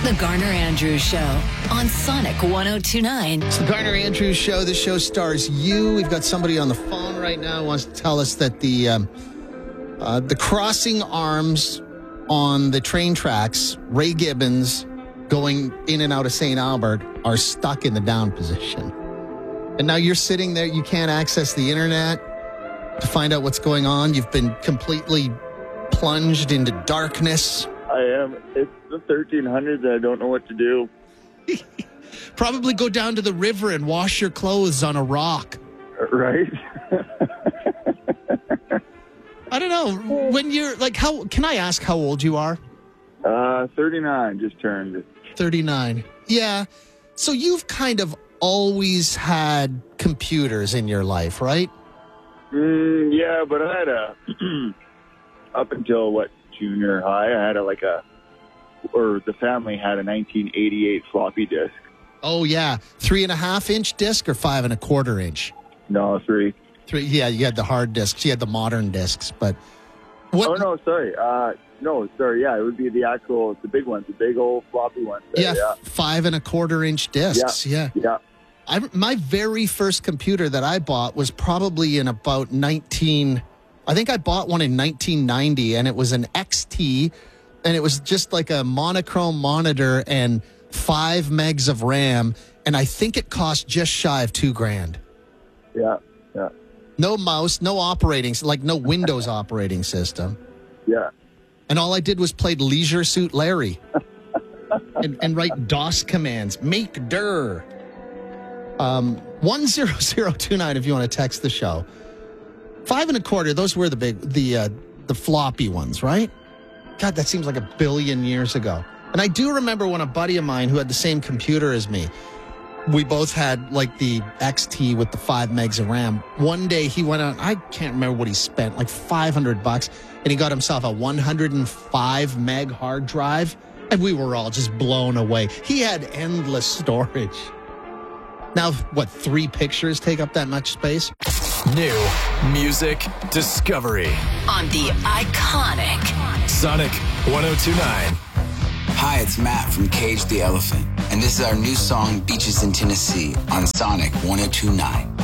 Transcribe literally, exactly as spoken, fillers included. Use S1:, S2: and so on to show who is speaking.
S1: The Garner Andrews Show on Sonic one oh two point nine.
S2: It's the Garner Andrews Show. This show stars you. We've got somebody on the phone right now who wants to tell us that the um, uh, the crossing arms on the train tracks, Ray Gibbons going in and out of Saint Albert, are stuck in the down position. And now you're sitting there. You can't access the internet to find out what's going on. You've been completely plunged into darkness.
S3: I am. It's the thirteen hundreds. I don't know what to do.
S2: Probably go down to the river and wash your clothes on a rock.
S3: Right?
S2: I don't know. When you're like, how can I ask how old you are?
S3: Uh, thirty-nine, just turned.
S2: thirty-nine. Yeah. So you've kind of always had computers in your life, right?
S3: Mm, yeah, but I had a, up until what, junior high, I had a, like a, or the family had a nineteen eighty-eight floppy disk.
S2: Oh, yeah. Three and a half inch disc or five and a quarter inch?
S3: No, three.
S2: Three. Yeah, you had the hard discs. You had the modern discs, but what?
S3: Oh, no, sorry. Uh, no, sorry. Yeah, it would be the actual, the big ones, the big old floppy ones. There,
S2: yeah,
S3: yeah,
S2: five and a quarter inch discs. Yeah.
S3: Yeah. yeah.
S2: I, my very first computer that I bought was probably in about nineteen. I think I bought one in nineteen ninety, and it was an X T, and it was just like a monochrome monitor and five megs of RAM, and I think it cost just shy of two grand.
S3: Yeah, yeah.
S2: No mouse, no operating, like no Windows operating system.
S3: Yeah.
S2: And all I did was played Leisure Suit Larry and, and write DOS commands. Make dir. Um, one zero zero two nine if you want to text the show. Five and a quarter, those were the big, the uh, the floppy ones, right? God, that seems like a billion years ago. And I do remember when a buddy of mine who had the same computer as me, we both had like the X T with the five megs of RAM. One day he went out, I can't remember what he spent, like five hundred bucks, and he got himself a one hundred five meg hard drive, and we were all just blown away. He had endless storage. Now, what, three pictures take up that much space?
S4: New music discovery
S1: On the iconic
S4: Sonic one oh two point nine.
S5: Hi, it's Matt from Cage the Elephant, and this is our new song, Beaches in Tennessee, on Sonic one oh two point nine.